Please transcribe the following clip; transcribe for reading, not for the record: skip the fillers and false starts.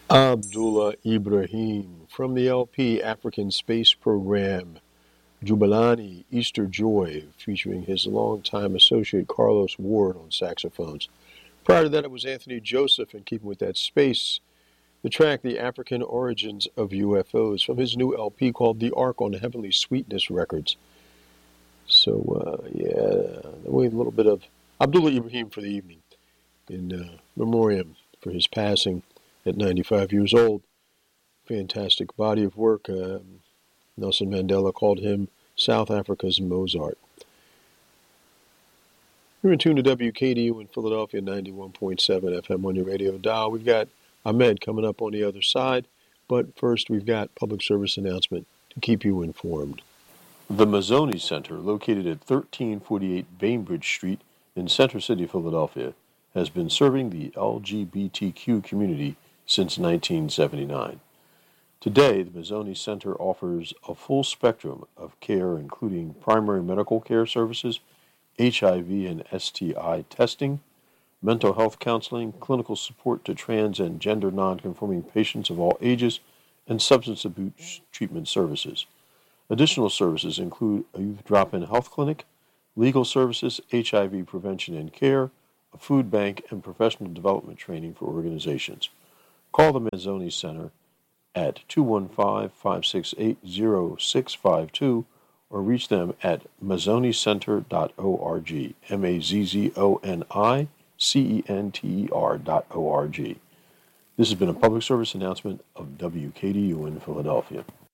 Abdullah Ibrahim from the LP African Space Program, Jubilani Easter Joy, featuring his longtime associate Carlos Ward on saxophones. Prior to that, it was Anthony Joseph, in keeping with that space, the track The African Origins of UFOs from his new LP called The Ark on Heavenly Sweetness Records. So, a little bit of Abdullah Ibrahim for the evening in memoriam for his passing at 95 years old. Fantastic body of work. Nelson Mandela called him South Africa's Mozart. You're in tune to WKDU in Philadelphia, 91.7 FM on your radio dial. We've got Ahmed coming up on the other side, but first we've got public service announcement to keep you informed. The Mazzoni Center, located at 1348 Bainbridge Street in Center City, Philadelphia, has been serving the LGBTQ community since 1979. Today, the Mazzoni Center offers a full spectrum of care, including primary medical care services, HIV and STI testing, mental health counseling, clinical support to trans and gender nonconforming patients of all ages, and substance abuse treatment services. Additional services include a youth drop-in health clinic, legal services, HIV prevention and care, a food bank, and professional development training for organizations. Call the Mazzoni Center at 215-568-0652 or reach them at mazzonicenter.org, mazzonicenter.org. This has been a public service announcement of WKDU in Philadelphia.